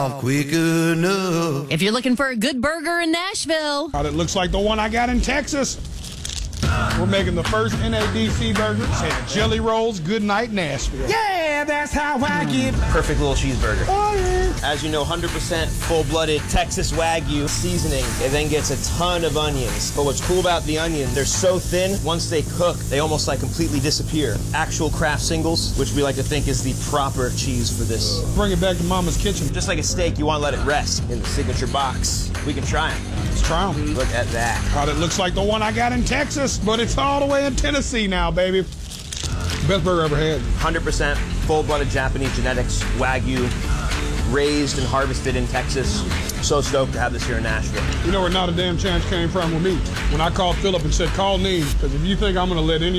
quick enough. If you're looking for a good burger in Nashville, It looks like the one I got in Texas. We're making the first NADC burger. Say Jelly Rolls, Good Night Nashville. Yeah, that's how I get. Perfect little cheeseburger. Oh, yeah. As you know, 100% full-blooded Texas Wagyu seasoning. It then gets a ton of onions. But what's cool about the onion, they're so thin, once they cook, they almost like completely disappear. Actual Kraft singles, which we like to think is the proper cheese for this. Bring it back to Mama's kitchen. Just like a steak, you want to let it rest in the signature box. We can try it. Let's try them. Look at that. It looks like the one I got in Texas, but it's all the way in Tennessee now, baby. Best burger I ever had. 100% full-blooded Japanese genetics, Wagyu, raised and harvested in Texas. So stoked to have this here in Nashville. You know where Not a Damn Chance came from with me? When I called Philip and said, call Neem, because if you think I'm going to let any